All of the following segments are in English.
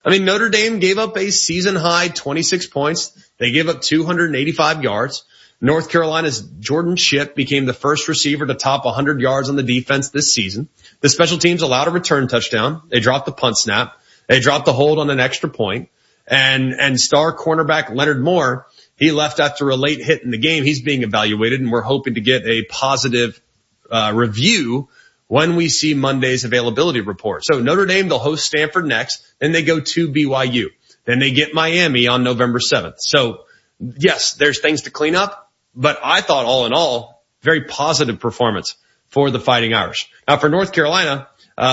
I mean, Notre Dame gave up a season high 26 points. They gave up 285 yards. North Carolina's Jordan Shipp became the first receiver to top 100 yards on the defense this season. The special teams allowed a return touchdown. They dropped the punt snap. They dropped the hold on an extra point. And star cornerback Leonard Moore, he left after a late hit in the game. He's being evaluated, and we're hoping to get a positive review when we see Monday's availability report. So Notre Dame, they'll host Stanford next. Then they go to BYU. Then they get Miami on November 7th. So yes, there's things to clean up. But I thought all in all, very positive performance for the Fighting Irish. Now for North Carolina,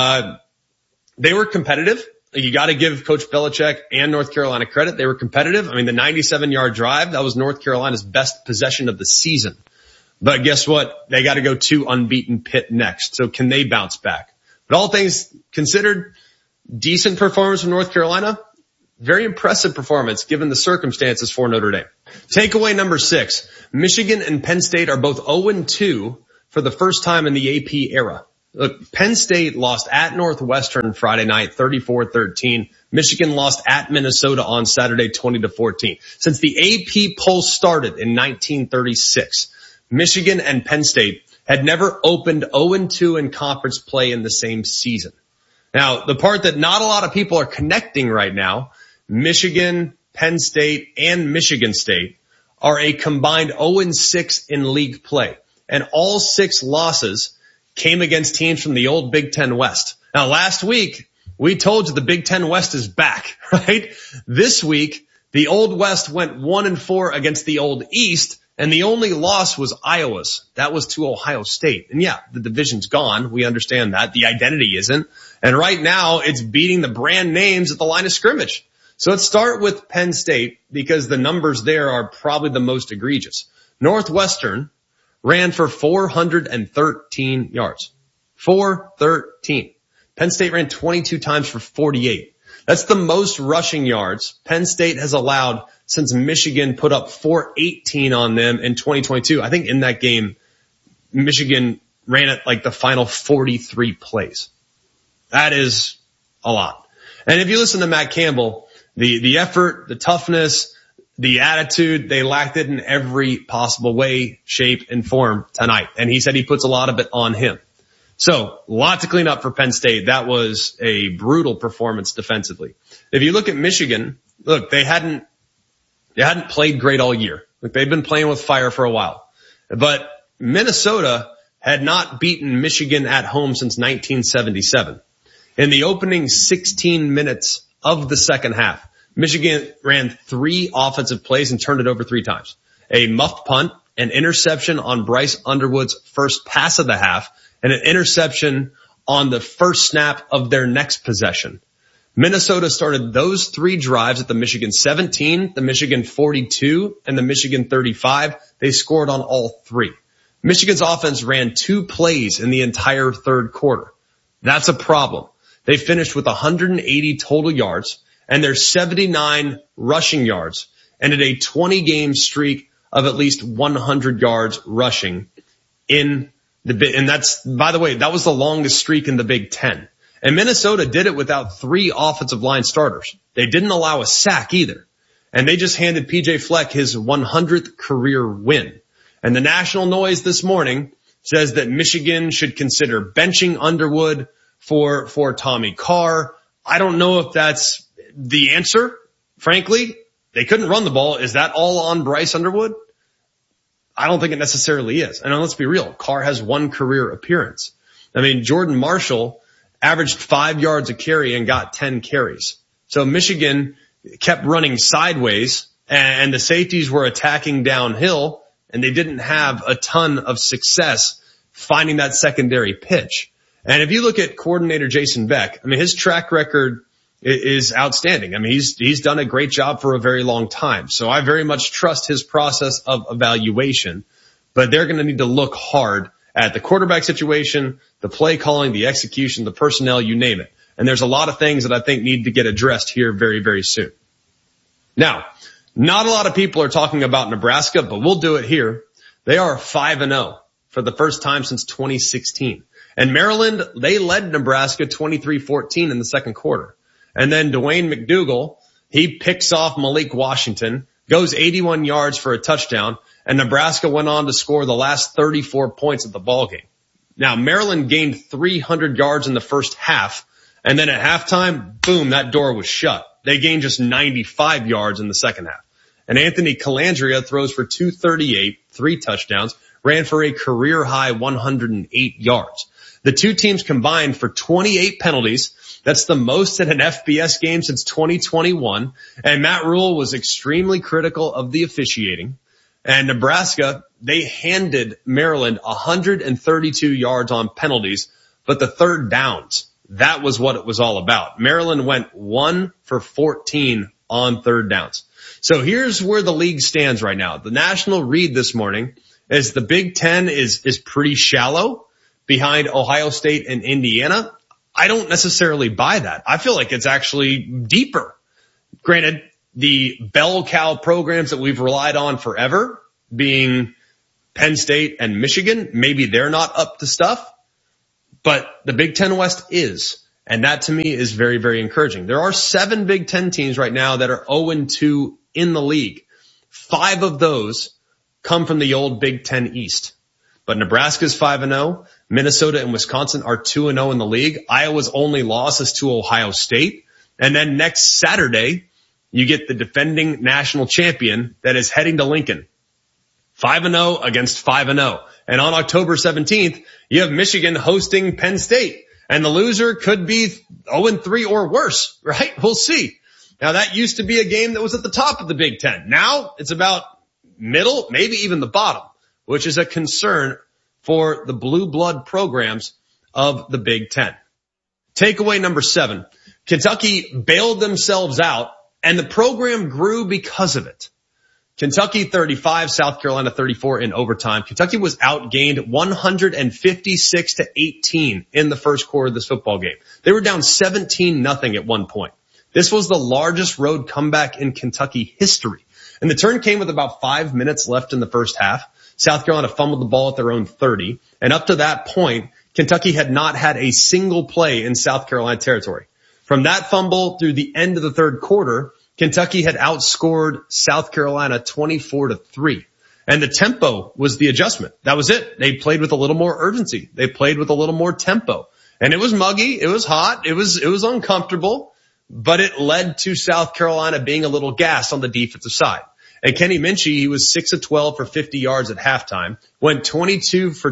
they were competitive. You got to give Coach Belichick and North Carolina credit. They were competitive. I mean, the 97-yard drive, that was North Carolina's best possession of the season. But guess what? They got to go to unbeaten Pitt next. So can they bounce back? But all things considered, decent performance from North Carolina. Very impressive performance given the circumstances for Notre Dame. Takeaway number 6. Michigan and Penn State are both 0-2 for the first time in the AP era. Look, Penn State lost at Northwestern Friday night, 34-13. Michigan lost at Minnesota on Saturday, 20-14. Since the AP poll started in 1936, Michigan and Penn State had never opened 0-2 in conference play in the same season. Now, the part that not a lot of people are connecting right now, Michigan, Penn State, and Michigan State are a combined 0-6 in league play. And all 6 losses came against teams from the old Big Ten West. Now, last week, we told you the Big Ten West is back, right? This week, the old West went 1-4 against the old East, and the only loss was Iowa's. That was to Ohio State. And yeah, the division's gone. We understand that. The identity isn't. And right now, it's beating the brand names at the line of scrimmage. So let's start with Penn State because the numbers there are probably the most egregious. Northwestern ran for 413 yards. 413. Penn State ran 22 times for 48. That's the most rushing yards Penn State has allowed since Michigan put up 418 on them in 2022. I think in that game, Michigan ran it like the final 43 plays. That is a lot. And if you listen to Matt Campbell, the effort, the toughness, the attitude, they lacked it in every possible way, shape, and form tonight. And he said he puts a lot of it on him. So, a lot to clean up for Penn State. That was a brutal performance defensively. If you look at Michigan, look, they hadn't played great all year. Look, they've been playing with fire for a while. But Minnesota had not beaten Michigan at home since 1977. In the opening 16 minutes of the second half, Michigan ran 3 offensive plays and turned it over 3 times. A muffed punt, an interception on Bryce Underwood's first pass of the half, and an interception on the first snap of their next possession. Minnesota started those 3 drives at the Michigan 17, the Michigan 42, and the Michigan 35. They scored on all 3. Michigan's offense ran 2 plays in the entire third quarter. That's a problem. They finished with 180 total yards and their 79 rushing yards ended a 20-game streak of at least 100 yards rushing and that's, by the way, that was the longest streak in the Big Ten. And Minnesota did it without 3 offensive line starters. They didn't allow a sack either. And they just handed PJ Fleck his 100th career win. And the national noise this morning says that Michigan should consider benching Underwood for Tommy Carr. I don't know if that's the answer. Frankly, they couldn't run the ball. Is that all on Bryce Underwood? I don't think it necessarily is. And let's be real. Carr has 1 career appearance. I mean, Jordan Marshall averaged 5 yards a carry and got 10 carries. So Michigan kept running sideways and the safeties were attacking downhill and they didn't have a ton of success finding that secondary pitch. And if you look at coordinator Jason Beck, I mean, his track record is outstanding. I mean, he's done a great job for a very long time. So I very much trust his process of evaluation, but they're going to need to look hard at the quarterback situation, the play calling, the execution, the personnel, you name it. And there's a lot of things that I think need to get addressed here very, very soon. Now, not a lot of people are talking about Nebraska, but we'll do it here. They are 5-0 for the first time since 2016. And Maryland, they led Nebraska 23-14 in the second quarter. And then Dwayne McDougal, he picks off Malik Washington, goes 81 yards for a touchdown, and Nebraska went on to score the last 34 points of the ballgame. Now, Maryland gained 300 yards in the first half, and then at halftime, boom, that door was shut. They gained just 95 yards in the second half. And Anthony Calandria throws for 238, 3 touchdowns, ran for a career-high 108 yards. The two teams combined for 28 penalties. That's the most in an FBS game since 2021. And Matt Rule was extremely critical of the officiating. And Nebraska, they handed Maryland 132 yards on penalties, but the third downs, that was what it was all about. Maryland went 1 for 14 on third downs. So here's where the league stands right now. The national read this morning is the Big Ten is pretty shallow behind Ohio State and Indiana. I don't necessarily buy that. I feel like it's actually deeper. Granted, the bell cow programs that we've relied on forever, being Penn State and Michigan, maybe they're not up to stuff, but the Big Ten West is. And that to me is very, very encouraging. There are 7 Big Ten teams right now that are 0-2 in the league. 5 of those come from the old Big Ten East. But Nebraska's 5-0. Minnesota and Wisconsin are 2-0 in the league. Iowa's only loss is to Ohio State. And then next Saturday, you get the defending national champion that is heading to Lincoln. 5-0 against 5-0. And on October 17th, you have Michigan hosting Penn State. And the loser could be 0-3 or worse, right? We'll see. Now that used to be a game that was at the top of the Big Ten. Now it's about middle, maybe even the bottom, which is a concern for the blue blood programs of the Big Ten. Takeaway number 7. Kentucky bailed themselves out and the program grew because of it. Kentucky 35, South Carolina 34 in overtime. Kentucky was outgained 156-18 in the first quarter of this football game. They were down 17-0 at one point. This was the largest road comeback in Kentucky history. And the turn came with about 5 minutes left in the first half. South Carolina fumbled the ball at their own 30. And up to that point, Kentucky had not had a single play in South Carolina territory. From that fumble through the end of the third quarter, Kentucky had outscored South Carolina 24-3. And the tempo was the adjustment. That was it. They played with a little more urgency. They played with a little more tempo. And it was muggy. It was hot. It was uncomfortable, but it led to South Carolina being a little gassed on the defensive side. And Kenny Minchie, he was 6 of 12 for 50 yards at halftime, went 22 for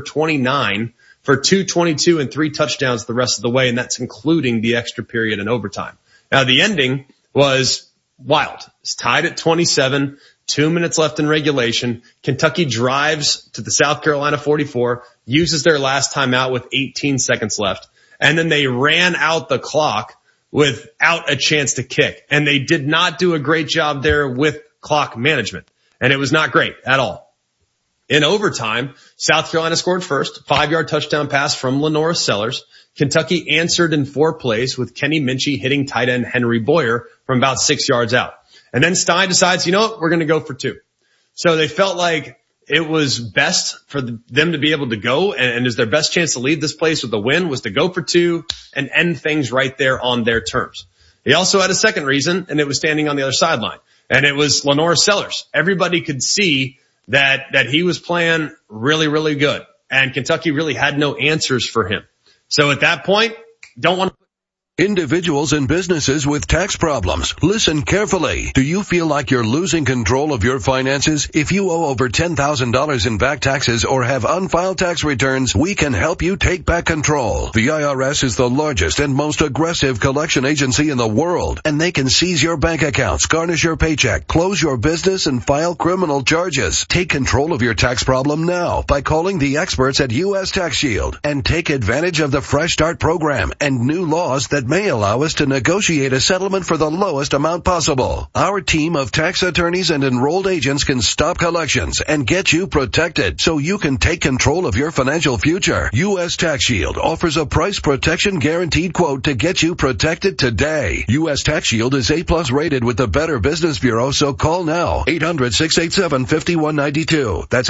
29 for 222 and 3 touchdowns the rest of the way. And that's including the extra period and overtime. Now the ending was wild. It's tied at 27, 2 minutes left in regulation. Kentucky drives to the South Carolina 44, uses their last timeout with 18 seconds left. And then they ran out the clock without a chance to kick. And they did not do a great job there with clock management. And it was not great at all. In overtime, South Carolina scored first, 5-yard touchdown pass from Lenora Sellers. Kentucky answered in 4 plays with Kenny Minchie hitting tight end Henry Boyer from about 6 yards out. And then Stein decides, you know what, we're going to go for 2. So they felt like it was best for them to be able to go, and is their best chance to leave this place with a win was to go for 2 and end things right there on their terms. He also had a second reason, and it was standing on the other sideline. And it was Lenora Sellers. Everybody could see that he was playing really, really good. And Kentucky really had no answers for him. So at that point, don't want to. Individuals and businesses with tax problems, listen carefully. Do you feel like you're losing control of your finances? If you owe over $10,000 in back taxes or have unfiled tax returns, we can help you take back control. The IRS is the largest and most aggressive collection agency in the world, and they can seize your bank accounts, garnish your paycheck, close your business, and file criminal charges. Take control of your tax problem now by calling the experts at U.S. Tax Shield and take advantage of the Fresh Start program and new laws that may allow us to negotiate a settlement for the lowest amount possible. Our team of tax attorneys and enrolled agents can stop collections and get you protected so you can take control of your financial future. U.S. Tax Shield offers a price protection guaranteed quote to get you protected today. U.S. Tax Shield is A+ rated with the Better Business Bureau, so call now. 800-687-5192. That's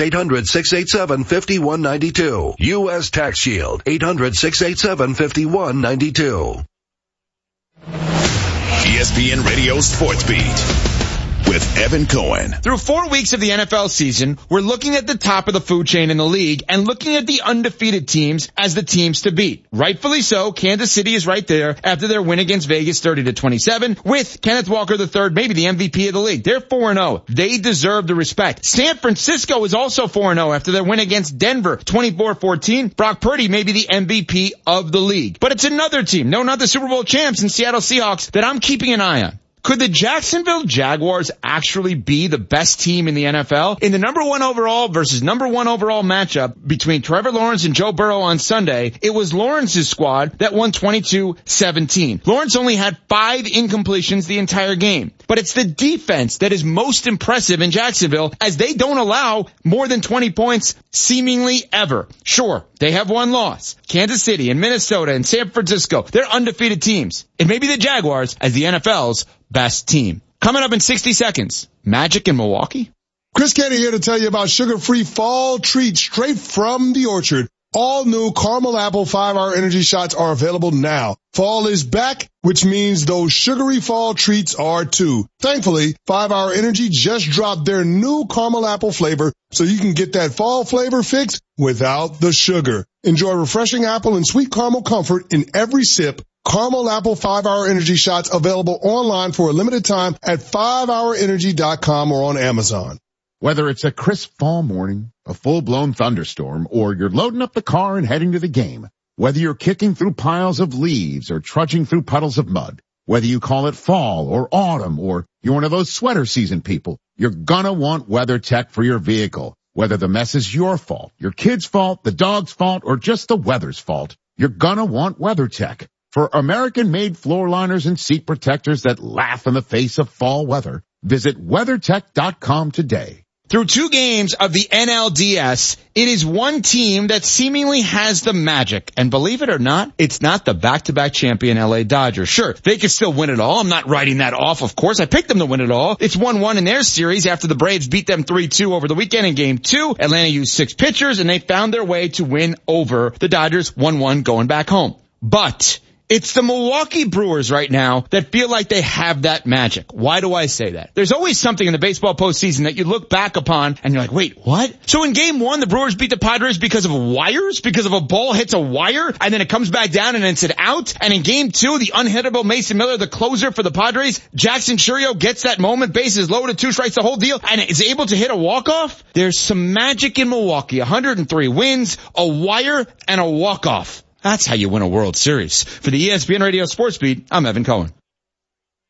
800-687-5192. U.S. Tax Shield. 800-687-5192. ESPN Radio Sports Beat with Evan Cohen. Through 4 weeks of the NFL season, we're looking at the top of the food chain in the league and looking at the undefeated teams as the teams to beat. Rightfully so, Kansas City is right there after their win against Vegas 30-27 with Kenneth Walker III, maybe the MVP of the league. They're 4-0. They deserve the respect. San Francisco is also 4-0 after their win against Denver 24-14. Brock Purdy may be the MVP of the league. But it's another team, no, not the Super Bowl champs and Seattle Seahawks, that I'm keeping an eye on. Could the Jacksonville Jaguars actually be the best team in the NFL? In the number 1 overall versus number 1 overall matchup between Trevor Lawrence and Joe Burrow on Sunday, it was Lawrence's squad that won 22-17. Lawrence only had 5 incompletions the entire game. But it's the defense that is most impressive in Jacksonville, as they don't allow more than 20 points seemingly ever. Sure, they have one loss. Kansas City and Minnesota and San Francisco, they're undefeated teams. It may be the Jaguars as the NFL's best team. Coming up in 60 seconds, Magic in Milwaukee. Chris Canty here to tell you about sugar-free fall treats straight from the orchard. All new caramel apple 5-hour energy shots are available now. Fall is back, which means those sugary fall treats are too. Thankfully, 5-hour energy just dropped their new caramel apple flavor, so you can get that fall flavor fix without the sugar. Enjoy refreshing apple and sweet caramel comfort in every sip. Caramel Apple 5-hour energy shots available online for a limited time at 5hourenergy.com or on Amazon. Whether it's a crisp fall morning, a full-blown thunderstorm, or you're loading up the car and heading to the game, whether you're kicking through piles of leaves or trudging through puddles of mud, whether you call it fall or autumn or you're one of those sweater season people, you're gonna want WeatherTech for your vehicle. Whether the mess is your fault, your kid's fault, the dog's fault, or just the weather's fault, you're gonna want WeatherTech. For American-made floor liners and seat protectors that laugh in the face of fall weather, visit WeatherTech.com today. Through 2 games of the NLDS, it is one team that seemingly has the magic. And believe it or not, it's not the back-to-back champion LA Dodgers. Sure, they could still win it all. I'm not writing that off, of course. I picked them to win it all. It's 1-1 in their series after the Braves beat them 3-2 over the weekend in Game 2. Atlanta used 6 pitchers, and they found their way to win over the Dodgers 1-1 going back home. But it's the Milwaukee Brewers right now that feel like they have that magic. Why do I say that? There's always something in the baseball postseason that you look back upon and you're like, wait, what? So in Game 1, the Brewers beat the Padres because of wires, because of a ball hits a wire, and then it comes back down and it's an out. And in Game 2, the unhittable Mason Miller, the closer for the Padres, Jackson Chourio gets that moment, bases loaded, 2 strikes, the whole deal, and is able to hit a walk-off. There's some magic in Milwaukee. 103 wins, a wire, and a walk-off. That's how you win a World Series. For the ESPN Radio Sports Beat, I'm Evan Cohen.